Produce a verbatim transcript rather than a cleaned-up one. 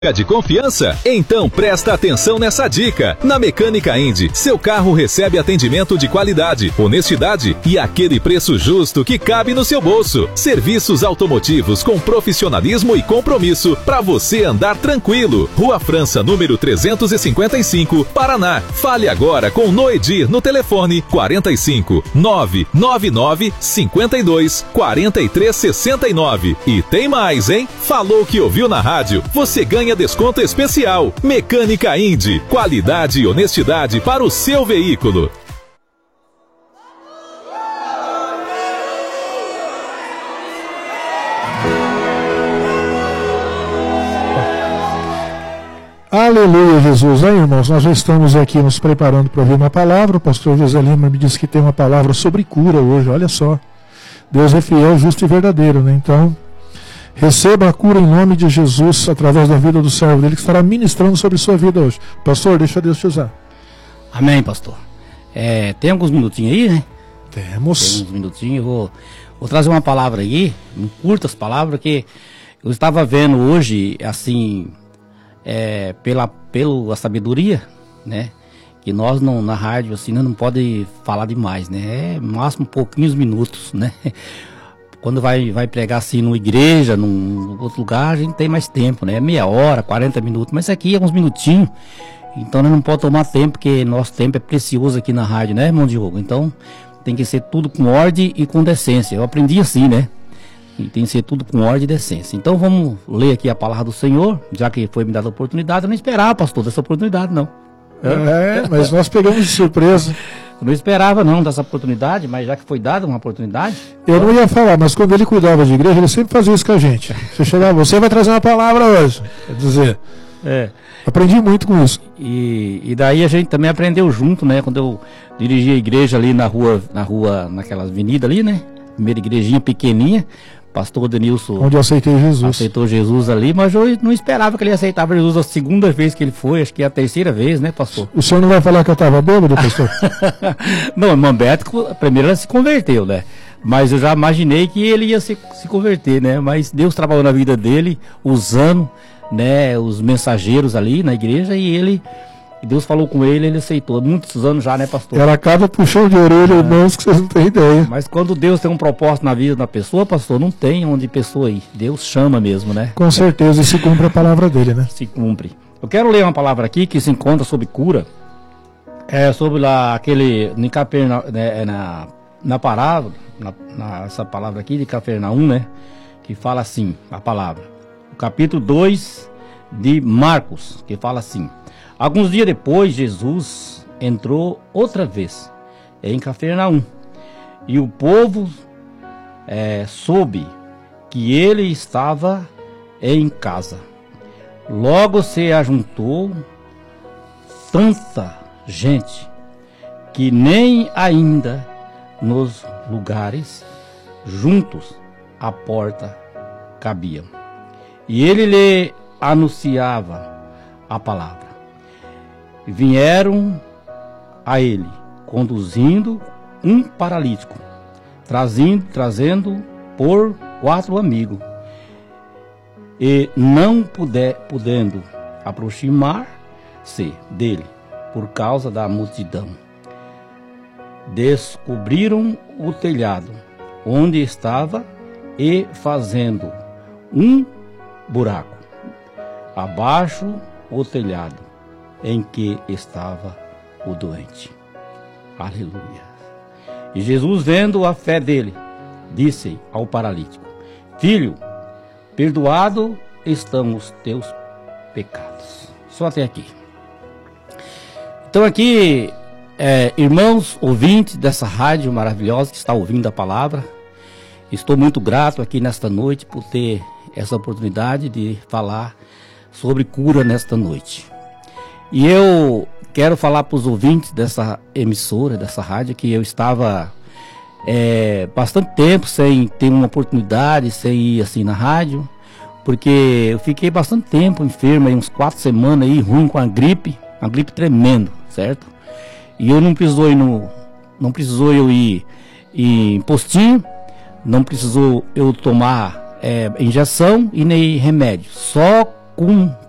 De confiança? Então presta atenção nessa dica. Na Mecânica Indy, seu carro recebe atendimento de qualidade, honestidade e aquele preço justo que cabe no seu bolso. Serviços automotivos com profissionalismo e compromisso para você andar tranquilo. Rua França, número trezentos e cinquenta e cinco, Paraná. Fale agora com Noedir no telefone quarenta e cinco, nove nove nove, cinquenta e dois, quarenta e três sessenta e nove. E tem mais, hein? Falou que ouviu na rádio. Você ganha desconto especial. Mecânica Indy, qualidade e honestidade para o seu veículo. Aleluia, Jesus. Aí, irmãos, nós já estamos aqui nos preparando para ouvir uma palavra. O pastor José Lima me disse que tem uma palavra sobre cura hoje. Olha só, Deus é fiel, justo e verdadeiro, né? Então, receba a cura em nome de Jesus, através da vida do servo dele, que estará ministrando sobre sua vida hoje. Pastor, deixa Deus te usar. Amém, pastor. É, tem alguns minutinhos aí, né? Temos. Tem uns minutinhos. Eu vou, vou trazer uma palavra aí, curtas palavras, que eu estava vendo hoje, assim, é, pela, pela sabedoria, né? Que nós não, na rádio, assim, não pode falar demais, né? É máximo pouquinhos minutos, né? Quando vai, vai pregar assim numa igreja, num outro lugar, a gente tem mais tempo, né? Meia hora, quarenta minutos, mas aqui é uns minutinhos. Então não pode tomar tempo, porque nosso tempo é precioso aqui na rádio, né, irmão Diogo? Então tem que ser tudo com ordem e com decência. Eu aprendi assim, né? E tem que ser tudo com ordem e decência. Então vamos ler aqui a palavra do Senhor, já que foi me dada a oportunidade. Eu não esperava, pastor, dessa oportunidade, não. É, mas nós pegamos de surpresa. Eu não esperava não dessa oportunidade, mas já que foi dada uma oportunidade... Eu não ia falar, mas quando ele cuidava de igreja, ele sempre fazia isso com a gente. Você chegava, você vai trazer uma palavra hoje. Quer dizer, é. Aprendi muito com isso. E, e daí a gente também aprendeu junto, né? Quando eu dirigi a igreja ali na rua, na rua, naquela avenida ali, né? Primeira igrejinha pequenininha. Pastor Denilson... Onde eu aceitei Jesus. Aceitou Jesus ali, mas eu não esperava que ele aceitava Jesus a segunda vez que ele foi, acho que é a terceira vez, né, pastor? O senhor não vai falar que eu estava bêbado, pastor? Não, o irmão Beto, primeiro ela se converteu, né? Mas eu já imaginei que ele ia se, se converter, né? Mas Deus trabalhou na vida dele, usando, né, os mensageiros ali na igreja, e ele... Deus falou com ele, ele aceitou. Muitos anos já, né, pastor? Era cada puxão de orelha, irmãos, que vocês não têm ideia. Mas quando Deus tem um propósito na vida da pessoa, pastor, não tem onde pessoa ir. Deus chama mesmo, né? Com certeza, e se cumpre a palavra dele, né? Se cumpre. Eu quero ler uma palavra aqui que se encontra sobre cura. É sobre lá, aquele, em Capernaum, né, na, na parábola, na, na, essa palavra aqui de Capernaum, né? Que fala assim, a palavra. O capítulo dois de Marcos, que fala assim. Alguns dias depois, Jesus entrou outra vez em Capernaum, e o povo é, soube que ele estava em casa. Logo se ajuntou tanta gente que nem ainda nos lugares juntos à porta cabiam. E ele lhe anunciava a palavra. Vieram a ele, conduzindo um paralítico, trazendo, trazendo por quatro amigos, e não puder, podendo aproximar-se dele por causa da multidão. Descobriram o telhado onde estava e fazendo um buraco abaixo o telhado em que estava o doente. Aleluia. E Jesus, vendo a fé dele, disse ao paralítico: Filho, perdoado estão os teus pecados. Só até aqui. Então aqui, é, irmãos ouvintes dessa rádio maravilhosa que está ouvindo a palavra, estou muito grato aqui nesta noite por ter essa oportunidade de falar sobre cura nesta noite. E eu quero falar para os ouvintes dessa emissora, dessa rádio, que eu estava é, bastante tempo sem ter uma oportunidade, sem ir assim na rádio, porque eu fiquei bastante tempo enfermo, aí, uns quatro semanas aí, ruim com a gripe, uma gripe tremendo, certo? E eu não precisou ir no, não precisou eu ir em postinho, não precisou eu tomar é, injeção e nem remédio, só com